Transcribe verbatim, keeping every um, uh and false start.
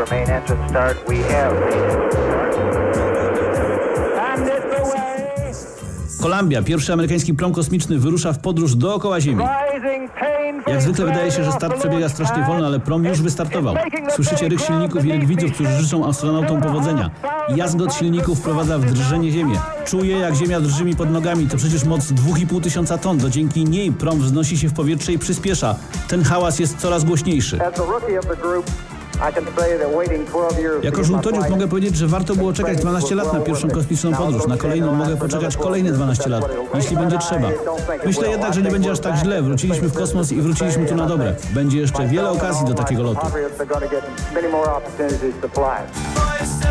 for main engine start. We have and it's away. Columbia, pierwszy amerykański prom kosmiczny, wyrusza w podróż dookoła Ziemi. Jak zwykle wydaje się, że start przebiega strasznie wolno, ale prom już wystartował. Słyszycie ryk silników i ryk widzów, którzy życzą astronautom powodzenia. Jazgot silników wprowadza w drżenie Ziemię. Czuję, jak Ziemia drży mi pod nogami. To przecież moc dwa i pół tysiąca ton. To dzięki niej prom wznosi się w powietrze i przyspiesza. Ten hałas jest coraz głośniejszy. Jako żółtodziób mogę powiedzieć, że warto było czekać dwanaście lat na pierwszą kosmiczną podróż. Na kolejną mogę poczekać kolejne dwanaście lat, jeśli będzie trzeba. Myślę jednak, że nie będzie aż tak źle. Wróciliśmy w kosmos i wróciliśmy tu na dobre. Będzie jeszcze wiele okazji do takiego lotu.